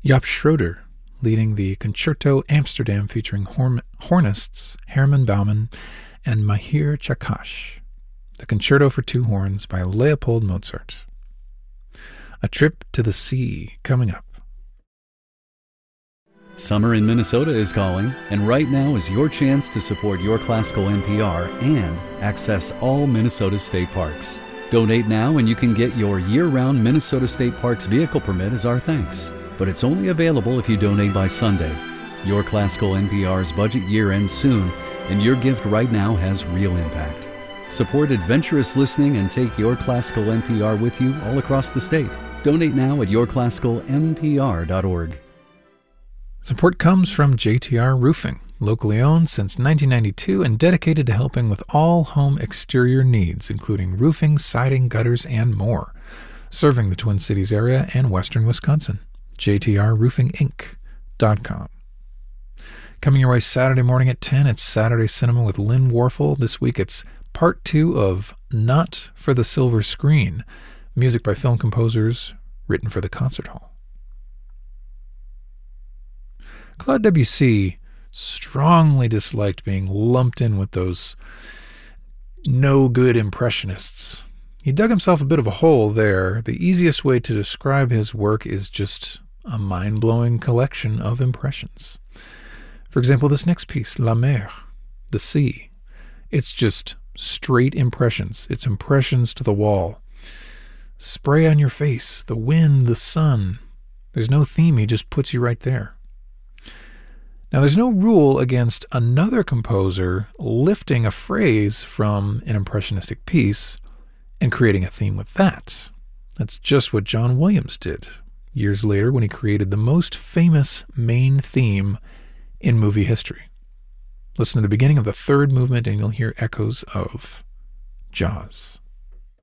Jaap Schroeder leading the Concerto Amsterdam featuring hornists Herman Baumann and Mahir Chakash. The Concerto for Two Horns by Leopold Mozart. A Trip to the Sea coming up. Summer in Minnesota is calling, and right now is your chance to support Your Classical NPR and access all Minnesota state parks. Donate now and you can get your year-round Minnesota State Parks vehicle permit as our thanks. But it's only available if you donate by Sunday. Your Classical NPR's budget year ends soon, and your gift right now has real impact. Support adventurous listening and take Your Classical NPR with you all across the state. Donate now at yourclassicalnpr.org. Support comes from JTR Roofing, locally owned since 1992 and dedicated to helping with all home exterior needs, including roofing, siding, gutters, and more. Serving the Twin Cities area and western Wisconsin. JTRRoofingInc.com. Coming your way Saturday morning at 10, it's Saturday Cinema with Lynn Warfel. This week it's part 2 of Not for the Silver Screen, music by film composers written for the concert hall. Claude Debussy strongly disliked being lumped in with those no-good impressionists. He dug himself a bit of a hole there. The easiest way to describe his work is just a mind-blowing collection of impressions. For example, this next piece, La Mer, the sea. It's just straight impressions. It's impressions to the wall. Spray on your face, the wind, the sun. There's no theme, he just puts you right there. Now, there's no rule against another composer lifting a phrase from an impressionistic piece and creating a theme with that. That's just what John Williams did years later when he created the most famous main theme in movie history. Listen to the beginning of the third movement and you'll hear echoes of Jaws.